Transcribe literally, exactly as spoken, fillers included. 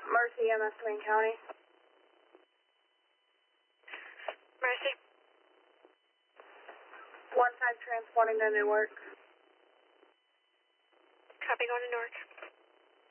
Mercy, M S Wayne County. Mercy. One five transporting to Newark. Copy, going to Newark.